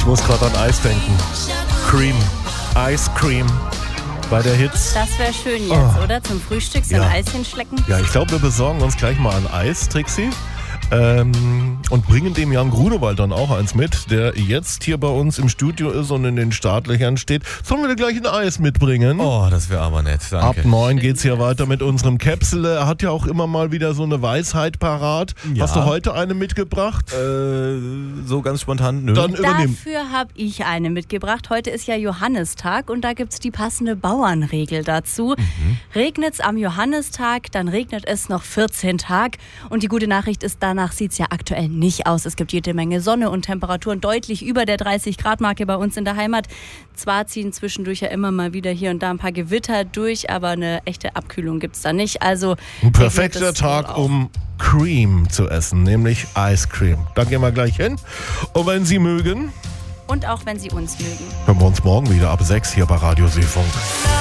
Ich muss gerade an Eis denken. Cream. Ice Cream. Bei der Hitz. Das wäre schön jetzt, oder? Zum Frühstück so ein Eis hinschlecken. Ja, ich glaube, wir besorgen uns gleich mal ein Eis, Trixi. Und bringen dem Jan Grunewald dann auch eins mit, der jetzt hier bei uns im Studio ist und in den Startlöchern steht. Sollen wir dir gleich ein Eis mitbringen? Oh, das wäre aber nett, danke. Ab 9 geht's hier weiter mit unserem Käpsele. Er hat ja auch immer mal wieder so eine Weisheit parat. Ja. Hast du heute eine mitgebracht? So ganz spontan, nö. Dann übernimm. Dafür habe ich eine mitgebracht. Heute ist ja Johannistag und da gibt es die passende Bauernregel dazu. Regnet es am Johannistag, dann regnet es noch 14 Tage. Und die gute Nachricht ist, danach sieht es ja aktuell nicht aus. Es gibt jede Menge Sonne und Temperaturen deutlich über der 30-Grad-Marke bei uns in der Heimat. Zwar ziehen zwischendurch ja immer mal wieder hier und da ein paar Gewitter durch, aber eine echte Abkühlung gibt es da nicht. Also ein perfekter Tag, um Cream zu essen, nämlich Ice Cream. Da gehen wir gleich hin. Und wenn Sie mögen, und auch wenn Sie uns mögen, hören wir uns morgen wieder ab 6 hier bei Radio Seefunk.